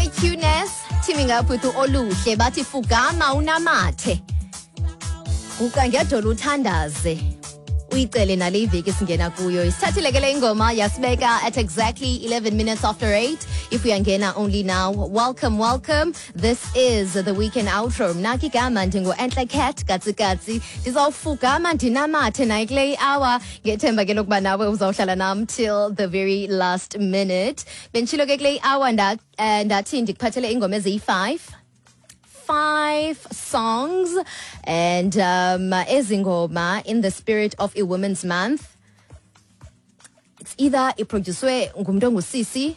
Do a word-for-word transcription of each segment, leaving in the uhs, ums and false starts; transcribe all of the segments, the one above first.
Q-ness, teaming up with Oluhle, bathi fugama unamathe. Ukangedola uthandaze. Uyicele nale iveki singena kuyo. Isithathile ke le ingoma yasibeka at exactly eleven minutes after eight. If we angena only now, welcome, welcome. This is the weekend outro. Mnaki gama ndingo Enhle Cat Gatsi Gatsi. Ndizawufugama ndinamathe nayo kule hour. Ngethemba ke lokuba nawe uzawuhlala nam till the very last minute. Benchilo ke kule hour nda ndathi ndikuphathele ingoma eziyi-five. Five songs and um, ezingoma in the spirit of a women's month. It's either iproduced ngumuntu ongusisi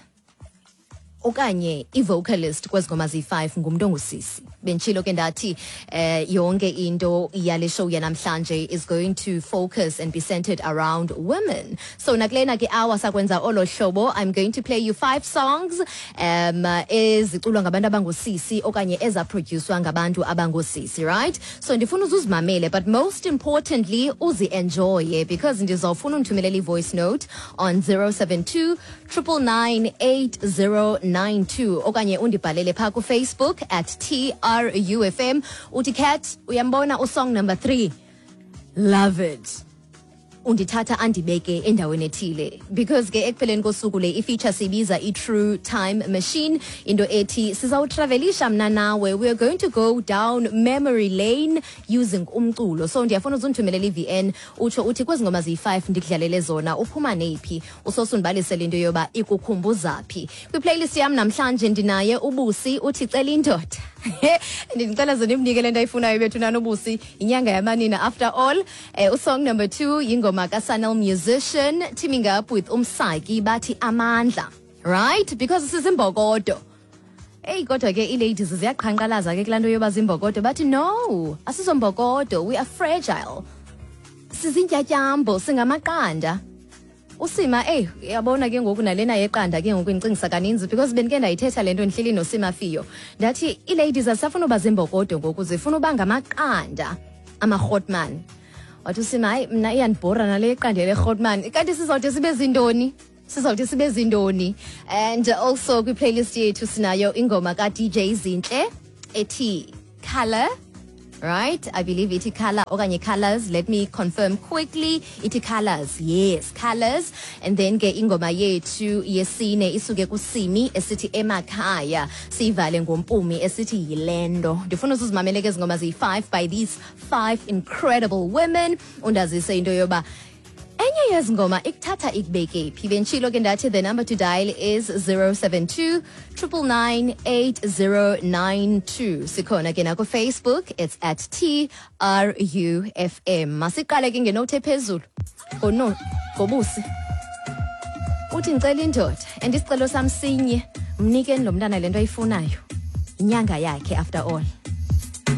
okanye i-vocalist kwezingoma zi-five ngumuntu ongusisi. Benchilo ke ndathi eh yonke into yale show yanamhlanje is going to focus and be centered around women. So nakulena ke hour sakwenza olo hlobo, I'm going to play you five songs um eziculwa ngabantu abangusisi okanye ezaproducedwa ngabantu abangusisi, right? So ndifuna uzuzimamele, but most importantly uzi enjoy, because ndizawufuna undithumelele voice note on zero seven two nine nine eight zero nine two okanye undibhalele pha ku Facebook at T R U F M. Uthi Cat, uyambona usong number three. Love it. Undithatha andibeke endaweni ethile, because ke ekupheleni kosuku le ifeature sibiza i-True Time Machine, into ethi sizawutravelisha mna nawe. We are going to go down memory lane using umculo. So ndiyafuna uzundithumelela i-V N utsho uthi kwezi ngoma ziyi-five ndikudlalele zona uphuma nephi, usosundibalisele into yoba ikukhumbuza phi. Kwi-playlist yam namhlanje ndinaye uBusi, uthi cela indoda. Ndicela zona imnike le nto ayifunayo bethu nanobusi, inyanga yamanina after all. eh, usong number two yingoma kaSanel Musician teaming up with Umsaki bathi Amandla, right? Because sizimbokodo. Hey kodwa ke i-ladies ziyaqhanqalaza ke kulanto yoba zimbokodo, bathi no, asizombokodo, we are fragile, sizintyatyambo, singamaqanda. Usima eh yabona ke ngoku nalena yeqanda ke ngoku incingisa kaninzi, because benike ndayithetha lento ndihleli noSima Fiyo ndathi i-ladies asafuna uba zimbokodo ngoku, zifuna uba ngamaqanda ama-hotman. Wathi uSima hayi mna iyandibhora nale yeqanda le-hotman, kanti sizawuthi sibe zindoni, sizawuthi sibe zindoni. And also kwi-playlist yethu sinayo ingoma ka-D J Zinhle ethi Color, right? I believe iti color okanye colors. Let me confirm quickly. Iti colors. Yes, colors. And then ke ingoma yethu yesine isuke kuSimi esithi emakhaya, sivale ngompumi esithi yilendo. Ndifuna uzimamele ke izingoma ziyi-five by these five incredible women. Undazise into yoba enye yezingoma ikuthatha ikubeke phi. Benchilo ke ndathi the number to dial is zero seven two nine nine eight zero nine two. Sikhona ke na ku Facebook, it's at T R U F M. Masiqale ke ngenote ephezulu. Oh no, ngobusi. Uthi ngicela indoda and isicelo sami sinye, mnikeni lo mntana lento ayifunayo. Inyanga yakhe after all.